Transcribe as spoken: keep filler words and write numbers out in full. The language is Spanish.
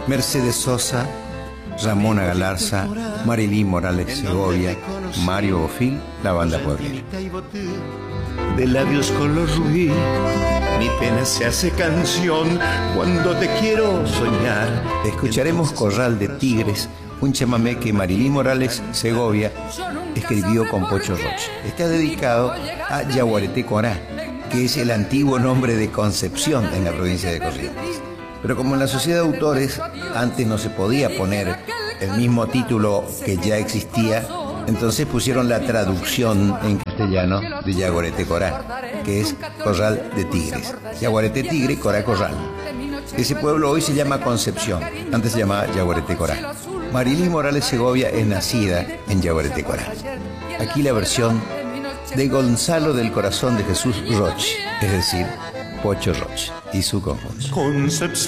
Mercedes Sosa, Ramona Galarza, Marilyn Morales Segovia, Mario Bofil, la banda pueblera. De labios color rubí, mi pena se hace canción cuando te quiero soñar. Escucharemos Corral de Tigres, un chamamé que Marilyn Morales Segovia escribió con Pocho Roche. Está dedicado a Yaguareté Corá, que es el antiguo nombre de Concepción en la provincia de Corrientes. Pero como en la sociedad de autores antes no se podía poner el mismo título que ya existía, entonces pusieron la traducción en castellano de Yaguareté Corá, que es Corral de Tigres. Yaguareté Tigre, Corá Corral. Ese pueblo hoy se llama Concepción, antes se llamaba Yaguareté Corá. Marilyn Morales Segovia es nacida en Yaguareté Corá. Aquí la versión de Gonzalo del Corazón de Jesús Roche, es decir, Pocho Roche y su conjunto. Concepción.